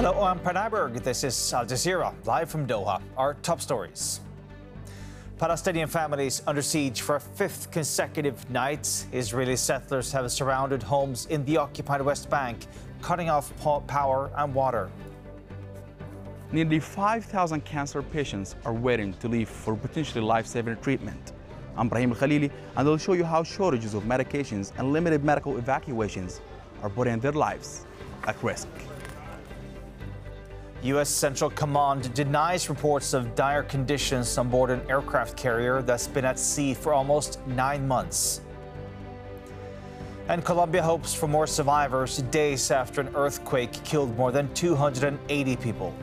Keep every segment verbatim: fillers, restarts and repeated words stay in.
Hello, I'm Panaberg. This is Al Jazeera, live from Doha. Our top stories. Palestinian families under siege for a fifth consecutive night. Israeli settlers have surrounded homes in the occupied West Bank, cutting off power and water. Nearly five thousand cancer patients are waiting to leave for potentially life-saving treatment. I'm Brahim Al-Khalili, and I'll show you how shortages of medications and limited medical evacuations are putting their lives at risk. U S Central Command denies reports of dire conditions on board an aircraft carrier that's been at sea for almost nine months. And Colombia hopes for more survivors days after an earthquake killed more than two hundred eighty people.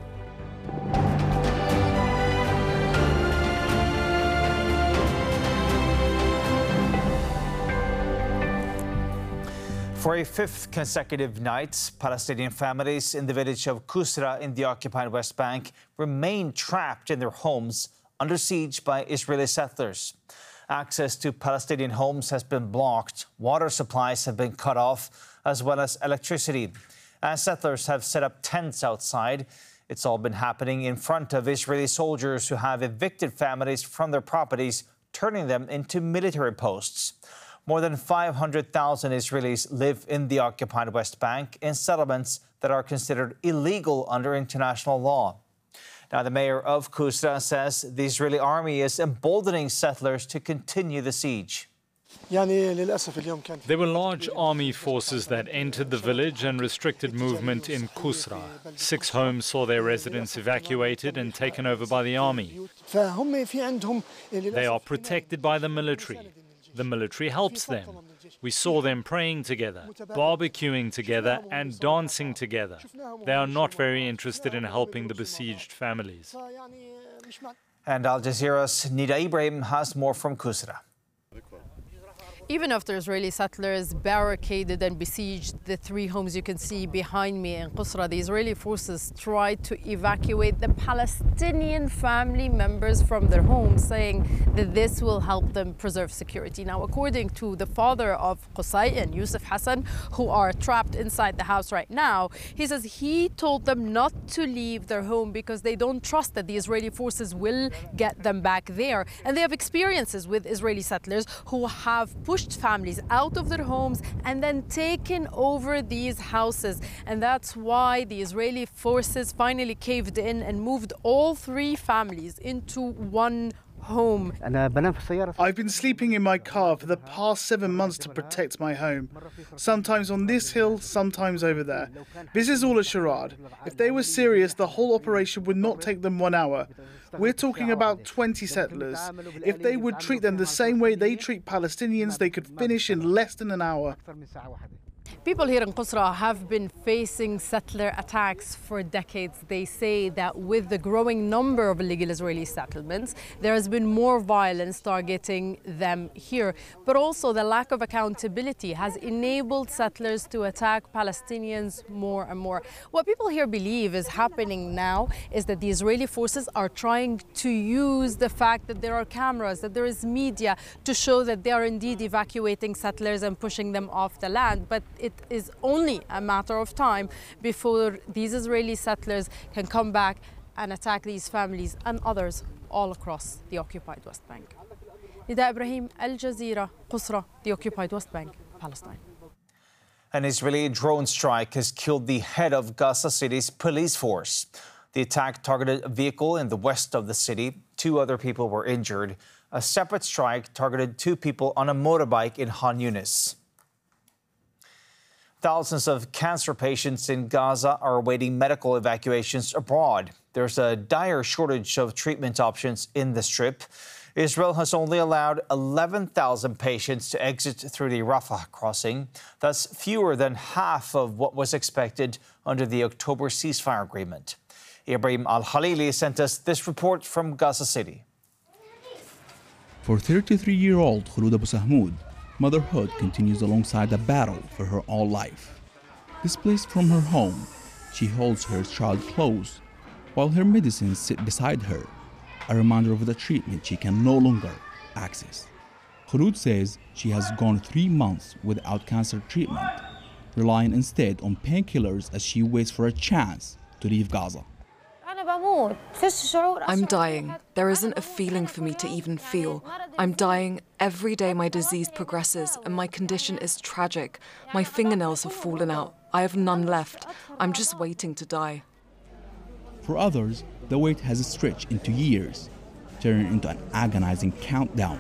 For a fifth consecutive night, Palestinian families in the village of Kusra in the occupied West Bank remain trapped in their homes under siege by Israeli settlers. Access to Palestinian homes has been blocked, water supplies have been cut off, as well as electricity. As settlers have set up tents outside, it's all been happening in front of Israeli soldiers who have evicted families from their properties, turning them into military posts. More than five hundred thousand Israelis live in the occupied West Bank in settlements that are considered illegal under international law. Now, the mayor of Kusra says the Israeli army is emboldening settlers to continue the siege. There were large army forces that entered the village and restricted movement in Kusra. Six homes saw their residents evacuated and taken over by the army. They are protected by the military. The military helps them. We saw them praying together, barbecuing together and dancing together. They are not very interested in helping the besieged families. And Al Jazeera's Nida Ibrahim has more from Kusra. Even after Israeli settlers barricaded and besieged the three homes you can see behind me in Kusra, the Israeli forces tried to evacuate the Palestinian family members from their homes, saying that this will help them preserve security. Now, according to the father of Qusay and Yusuf Hassan, who are trapped inside the house right now, he says he told them not to leave their home because they don't trust that the Israeli forces will get them back there. And they have experiences with Israeli settlers who have pushed pushed families out of their homes and then taken over these houses. And that's why the Israeli forces finally caved in and moved all three families into one home. I've been sleeping in my car for the past seven months to protect my home. Sometimes on this hill, sometimes over there. This is all a charade. If they were serious, the whole operation would not take them one hour. We're talking about twenty settlers. If they would treat them the same way they treat Palestinians, they could finish in less than an hour. People here in Kusra have been facing settler attacks for decades. They say that with the growing number of illegal Israeli settlements, there has been more violence targeting them here. But also the lack of accountability has enabled settlers to attack Palestinians more and more. What people here believe is happening now is that the Israeli forces are trying to use the fact that there are cameras, that there is media, to show that they are indeed evacuating settlers and pushing them off the land. But it is only a matter of time before these Israeli settlers can come back and attack these families and others all across the occupied West Bank. Nida Ibrahim, Al Jazeera, Kusra, the occupied West Bank, Palestine. An Israeli drone strike has killed the head of Gaza City's police force. The attack targeted a vehicle in the west of the city. Two other people were injured. A separate strike targeted two people on a motorbike in Han Yunis. Thousands of cancer patients in Gaza are awaiting medical evacuations abroad. There's a dire shortage of treatment options in the Strip. Israel has only allowed eleven thousand patients to exit through the Rafah crossing. That's fewer than half of what was expected under the October ceasefire agreement. Ibrahim Al-Khalili sent us this report from Gaza City. For thirty-three-year-old Khulud Abu Sahmoud, motherhood continues alongside a battle for her all life. Displaced from her home, she holds her child close while her medicines sit beside her, a reminder of the treatment she can no longer access. Khulud says she has gone three months without cancer treatment relying instead on painkillers as she waits for a chance to leave Gaza. I'm dying. There isn't a feeling for me to even feel. I'm dying. Every day my disease progresses and my condition is tragic. My fingernails have fallen out. I have none left. I'm just waiting to die. For others, the wait has stretched into years, turning into an agonizing countdown.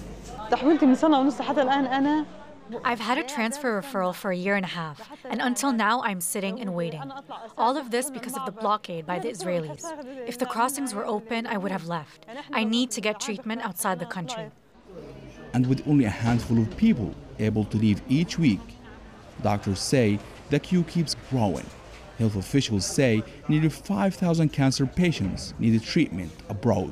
I've had a transfer referral for a year and a half, and until now I'm sitting and waiting. All of this because of the blockade by the Israelis. If the crossings were open, I would have left. I need to get treatment outside the country. And with only a handful of people able to leave each week, doctors say the queue keeps growing. Health officials say nearly five thousand cancer patients needed treatment abroad.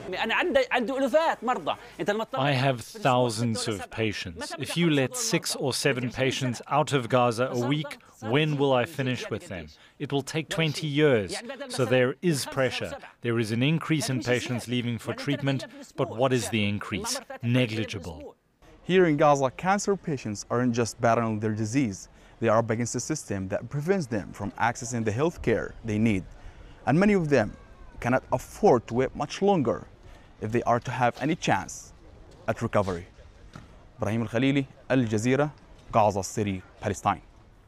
I have thousands of patients. If you let six or seven patients out of Gaza a week, when will I finish with them? It will take twenty years. So there is pressure. There is an increase in patients leaving for treatment, but what is the increase? Negligible. Here in Gaza, cancer patients aren't just battling their disease. They are up against a system that prevents them from accessing the health care they need. And many of them cannot afford to wait much longer if they are to have any chance at recovery. Ibrahim Al-Khalili, Al Jazeera, Gaza City, Palestine.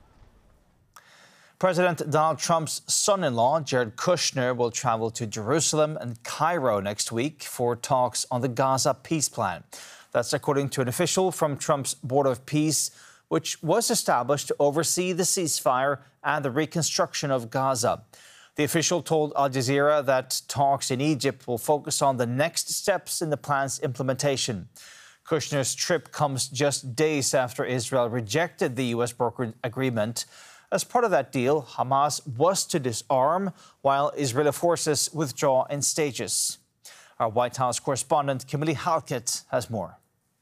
President Donald Trump's son-in-law, Jared Kushner, will travel to Jerusalem and Cairo next week for talks on the Gaza peace plan. That's according to an official from Trump's Board of Peace, which was established to oversee the ceasefire and the reconstruction of Gaza. The official told Al Jazeera that talks in Egypt will focus on the next steps in the plan's implementation. Kushner's trip comes just days after Israel rejected the U S brokered agreement. As part of that deal, Hamas was to disarm while Israeli forces withdraw in stages. Our White House correspondent Kimberly Halkett has more.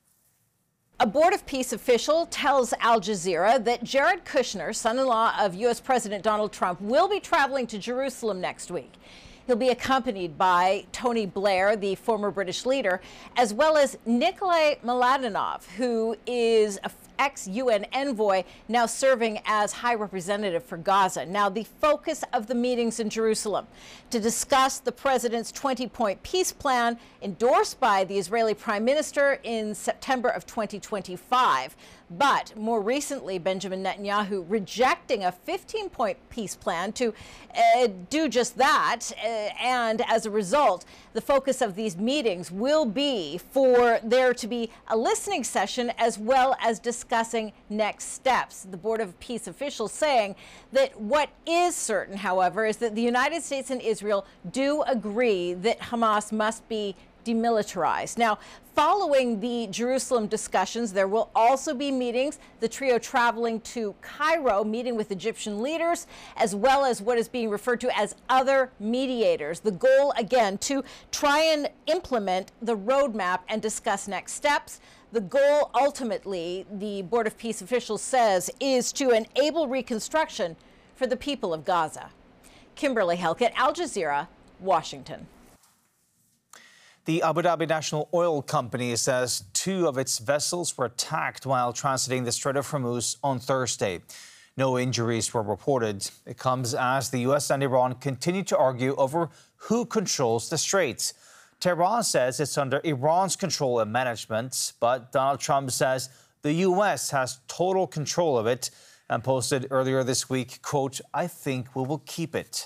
A Board of Peace official tells Al Jazeera that Jared Kushner, son-in-law of U S President Donald Trump, will be traveling to Jerusalem next week. He'll be accompanied by Tony Blair, the former British leader, as well as Nikolai Mladenov, who is an ex-U N envoy now serving as High Representative for Gaza. Now, the focus of the meetings in Jerusalem to discuss the president's twenty-point peace plan endorsed by the Israeli Prime Minister in September of twenty twenty-five. But more recently, Benjamin Netanyahu rejecting a fifteen-point peace plan to uh, do just that. Uh, and as a result, the focus of these meetings will be for there to be a listening session as well as discussing next steps. The Board of Peace officials saying that what is certain, however, is that the United States and Israel do agree that Hamas must be demilitarized. Now, following the Jerusalem discussions, there will also be meetings, the trio traveling to Cairo, meeting with Egyptian leaders, as well as what is being referred to as other mediators. The goal, again, to try and implement the roadmap and discuss next steps. The goal, ultimately, the Board of Peace officials says, is to enable reconstruction for the people of Gaza. Kimberly Halkett, Al Jazeera, Washington. The Abu Dhabi National Oil Company says two of its vessels were attacked while transiting the Strait of Hormuz on Thursday. No injuries were reported. It comes as the U S and Iran continue to argue over who controls the strait. Tehran says it's under Iran's control and management, but Donald Trump says the U S has total control of it and posted earlier this week, quote, "I think we will keep it."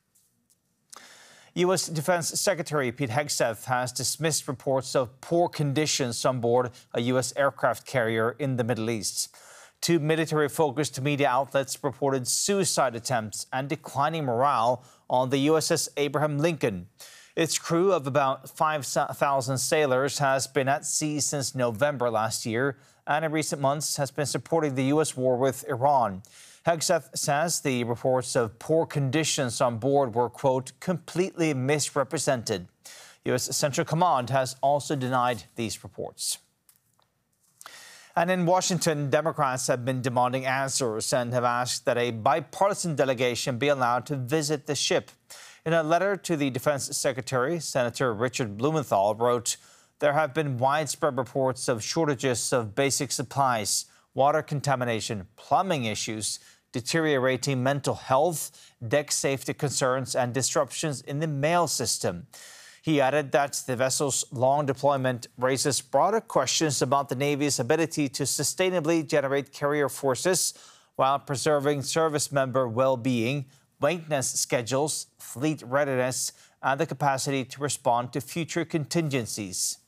U S Defense Secretary Pete Hegseth has dismissed reports of poor conditions on board a U S aircraft carrier in the Middle East. Two military-focused media outlets reported suicide attempts and declining morale on the U S S Abraham Lincoln. Its crew of about five thousand sailors has been at sea since November last year and in recent months has been supporting the U S war with Iran. Hegseth says the reports of poor conditions on board were, quote, completely misrepresented. U S Central Command has also denied these reports. And in Washington, Democrats have been demanding answers and have asked that a bipartisan delegation be allowed to visit the ship. In a letter to the Defense Secretary, Senator Richard Blumenthal wrote, "There have been widespread reports of shortages of basic supplies. water contamination, plumbing issues, deteriorating mental health, deck safety concerns, and disruptions in the mail system. He added that the vessel's long deployment raises broader questions about the Navy's ability to sustainably generate carrier forces while preserving service member well-being, maintenance schedules, fleet readiness, and the capacity to respond to future contingencies.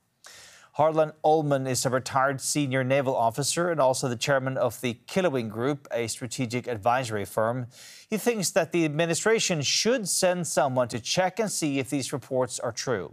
Harlan Ullman is a retired senior naval officer and also the chairman of the Kilowing Group, a strategic advisory firm. He thinks that the administration should send someone to check and see if these reports are true.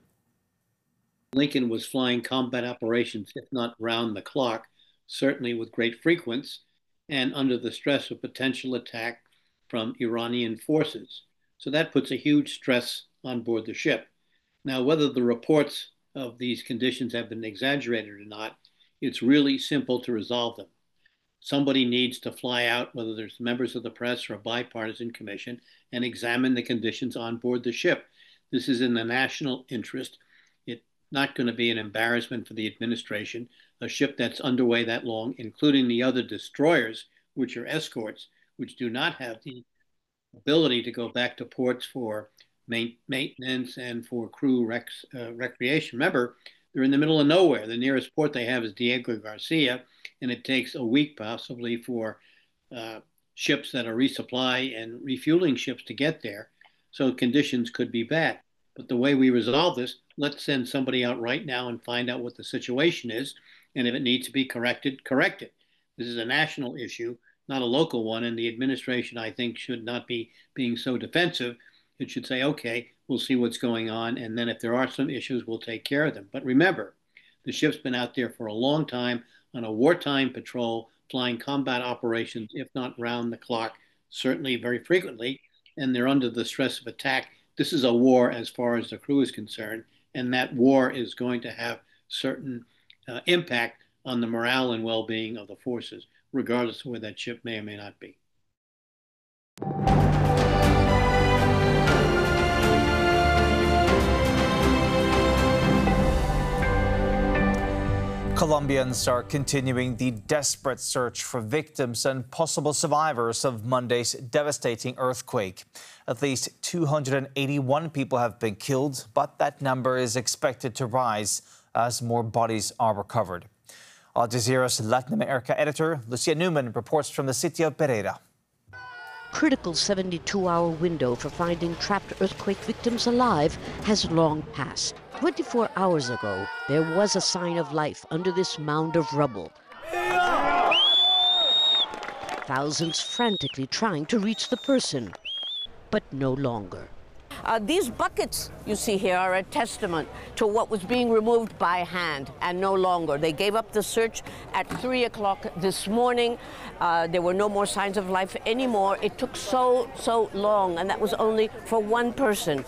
Lincoln was flying combat operations, if not round the clock, certainly with great frequency, and under the stress of potential attack from Iranian forces. So that puts a huge stress on board the ship. Now, whether the reports of these conditions have been exaggerated or not, it's really simple to resolve them. Somebody needs to fly out, whether there's members of the press or a bipartisan commission, and examine the conditions on board the ship. This is in the national interest. It's not going to be an embarrassment for the administration. A ship that's underway that long, including the other destroyers, which are escorts, which do not have the ability to go back to ports for maintenance and for crew rec uh, recreation. Remember, they're in the middle of nowhere. The nearest port they have is Diego Garcia, and it takes a week possibly for uh, ships that are resupply and refueling ships to get there. So conditions could be bad. But the way we resolve this, let's send somebody out right now and find out what the situation is. And if it needs to be corrected, correct it. This is a national issue, not a local one. And the administration, I think, should not be being so defensive. It should say, okay, we'll see what's going on. And then if there are some issues, we'll take care of them. But remember, the ship's been out there for a long time on a wartime patrol, flying combat operations, if not round the clock, certainly very frequently. And they're under the stress of attack. This is a war as far as the crew is concerned. And that war is going to have certain uh, impact on the morale and well-being of the forces, regardless of where that ship may or may not be. Colombians are continuing the desperate search for victims and possible survivors of Monday's devastating earthquake. At least two hundred eighty-one people have been killed, but that number is expected to rise as more bodies are recovered. Al Jazeera's Latin America editor, Lucia Newman, reports from the city of Pereira. Critical seventy-two hour window for finding trapped earthquake victims alive has long passed. twenty-four hours ago, there was a sign of life under this mound of rubble. Thousands frantically trying to reach the person, but no longer. Uh, these buckets you see here are a testament to what was being removed by hand and no longer. They gave up the search at three o'clock this morning. Uh, there were no more signs of life anymore. It took so, so long, and that was only for one person.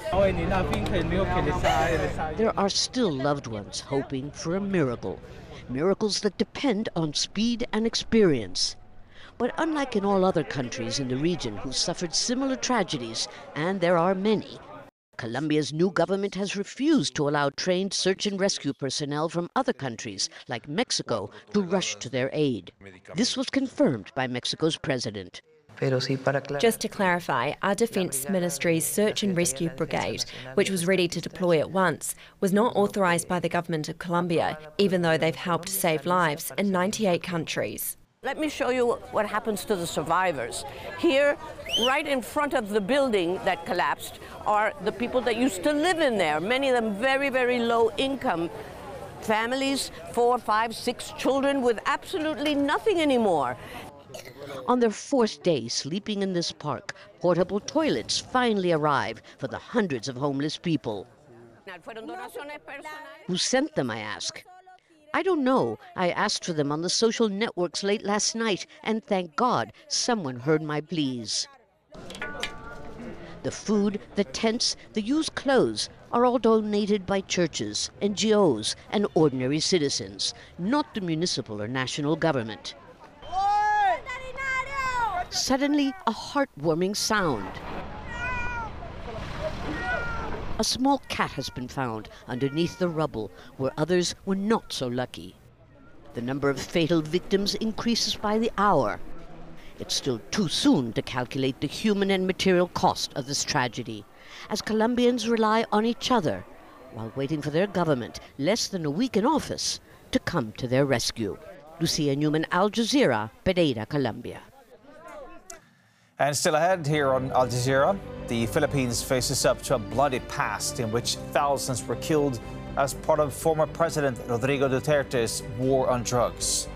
There are still loved ones hoping for a miracle. Miracles that depend on speed and experience. But unlike in all other countries in the region who suffered similar tragedies, and there are many, Colombia's new government has refused to allow trained search and rescue personnel from other countries, like Mexico, to rush to their aid. This was confirmed by Mexico's president. Just to clarify, our Defence Ministry's Search and Rescue Brigade, which was ready to deploy at once, was not authorised by the government of Colombia, even though they've helped save lives in ninety-eight countries. Let me show you what happens to the survivors. Here, right in front of the building that collapsed, are the people that used to live in there, many of them very, very low income families, four, five, six children with absolutely nothing anymore. On their fourth day sleeping in this park, portable toilets finally arrive for the hundreds of homeless people. Who sent them, I ask? I don't know. I asked for them on the social networks late last night, and thank God someone heard my pleas. The food, the tents, the used clothes are all donated by churches, N G Os, and ordinary citizens, not the municipal or national government. Suddenly, a heartwarming sound. A small cat has been found underneath the rubble, where others were not so lucky. The number of fatal victims increases by the hour. It's still too soon to calculate the human and material cost of this tragedy, as Colombians rely on each other while waiting for their government, less than a week in office, to come to their rescue. Lucia Newman, Al Jazeera, Pereira, Colombia. And still ahead here on Al Jazeera, the Philippines faces up to a bloody past in which thousands were killed as part of former President Rodrigo Duterte's war on drugs.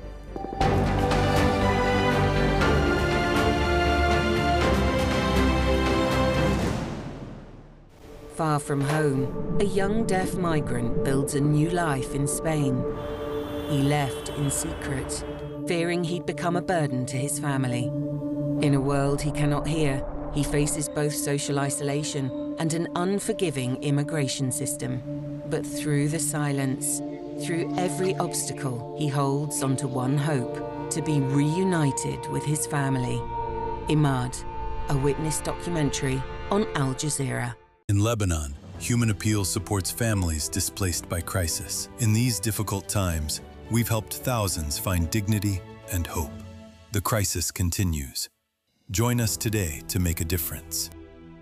Far from home, a young deaf migrant builds a new life in Spain. He left in secret, fearing he'd become a burden to his family. In a world he cannot hear, he faces both social isolation and an unforgiving immigration system. But through the silence, through every obstacle, he holds onto one hope: to be reunited with his family. Imad, a witness documentary on Al Jazeera. In Lebanon, Human Appeal supports families displaced by crisis. In these difficult times, we've helped thousands find dignity and hope. The crisis continues. Join us today to make a difference.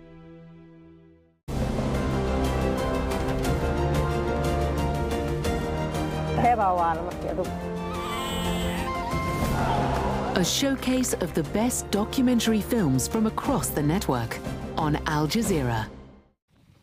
A showcase of the best documentary films from across the network on Al Jazeera.